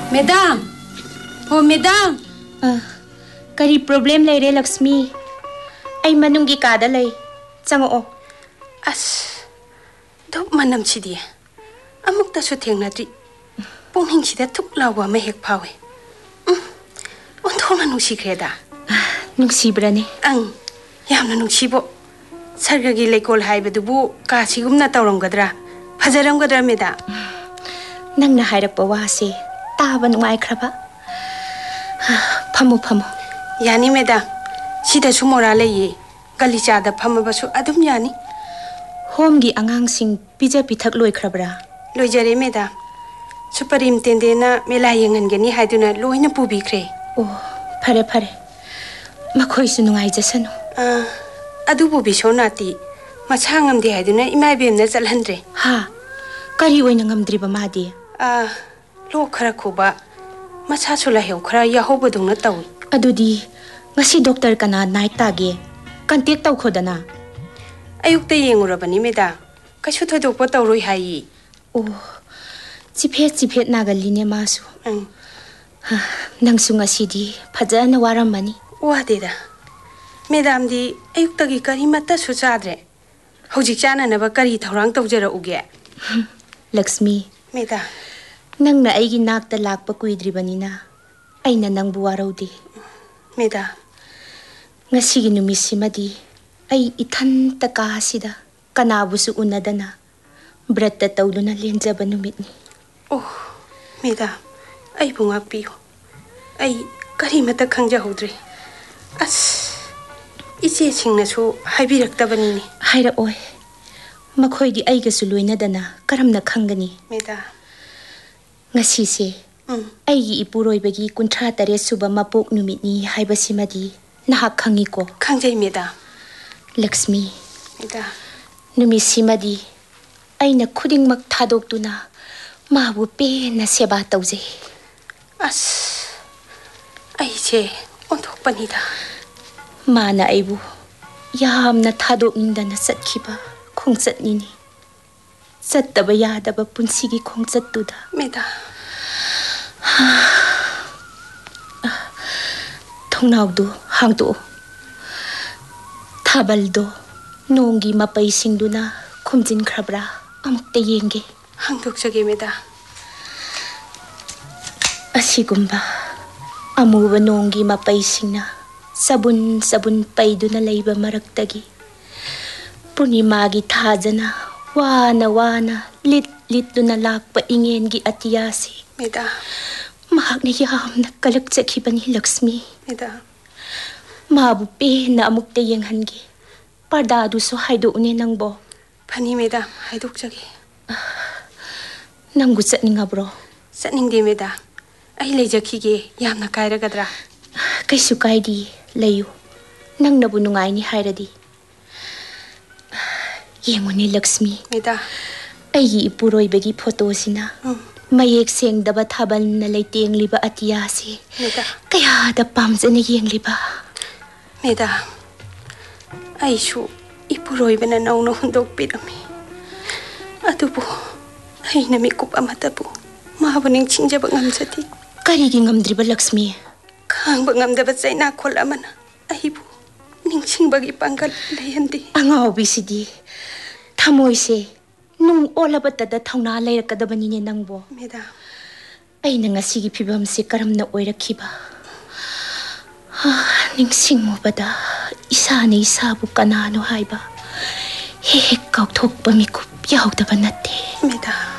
Madam! Oh, madam! Kari problem lay re, Lakshmi? Ay manunggi kada lay. Sango. Dok manam sidi. Amuk ta su theng na tri. Pungning sida thuk lawa ma hek phawe. Onthong na nusi kreda. Nusi brane. Yamna nusi bo. Sargagi lekol haibadubu ka sigumna tawramgadra. Fajaramgadra meda. Nangna hairakpa wase. Taba nungai kraba. Phamu. Yani meda. Sida sumora laye. Galichada phamabasu adum yani. Homgi angang sing pija pithak loi krabra. Loijare meda. Suparim tendena mela yengangani haiduna loina pubikre. Oh, phare. Makhoi su nungai jasanu. Adubu bisonati. Machangam de haiduna imaibemna chalhandre. Ha. Kari oina ngamdriba madi. Lo khara khuba. Macha sula heu khara yahobadungna tawi. Adudi ngasi doctor kana night tage. Contact taw khodana. Ayukta yengurabani meda. Kasu thodokpa tawroi hai. Oh. Chiphet nagaline masu. Nangsu ngasidi phajana waramani. Wadeda. Madam di ayukta gi kari matta su chadre. Hojik chana naba kari thorang tawjara uge. Lakshmi. Meda. Nangna aigi nakta lakpa kuidribanina. Aina nangbu waraude. Meda. Ngasigi numisimadi ay ithanta kahasida kanabusu unadana. Bratta tawluna lenjaba numitni. Oh, meda. Ay bunga piyo. Ay kari mata khangja hodre. Iche chingna su haibiraktabanini. Haira oy. Makhoidi aiga su loinadana karamna khangani. Meda. Ngasise. Aigi ipuroibagi kuntra tare suba mapok numitni haibasimadi nahak khangiko. Khangjai meda. Lakshmi. Meda. Numisimadi aina khudingmak thadoktuna mabu pena seba tawje. Aiche onthokpanida. Mana aibu yamna thadokningdana satkhiba khongchatnini. Chattaba yadaba punsigi khongchattuda. Meda. Thongnawdu hangdo. Thabaldo nongi mapai singduna khumjin khrabra amukta yenge. Hangdokjage meda. Asigumba amuba nongi mapai singna sabun paiduna leiba maraktagi. Purnimagi thajana wana lit-lituna lakpa ingengi atiyasi. Meda. Mahakna yamna kalakchakhibani Lakshmi. Meda. Mabu pena amukta yenghangi. Pardadu so haidoune nangbo. Phani meda haidokjage. Nangbu chatninga bro. Chatningde meda. Ai leijakhige yamna kairagadra. Kaisu kaidi leyu. Nangnabu nungaini hairadi. Yenguni Lakshmi. Meda. Aigi ipuroibagi photo sina. Mayek sengdaba thabal na leitengliba atiyasi. Meda. Kayada pamjana yengliba. Meda. Aishu ipuroibana nauna hundok pirami. Adubu aina mikup amatabu. Mahabaning chingjaba ngamjati. Karigi ngamdriba Lakshmi. Khangba ngamdaba chaina khol amana. Aibu ningsingbagi pangkal layandi. Angawi sidi. Thamoise nung olabatada thawna layrakadabanine nangbo. Meda. Aina ngasigi phibamse karamna oirakhiba. Ningsingmubada isana isabu kanano haiba. Hek kaukthokpa mikup yawdaba natte. Meda.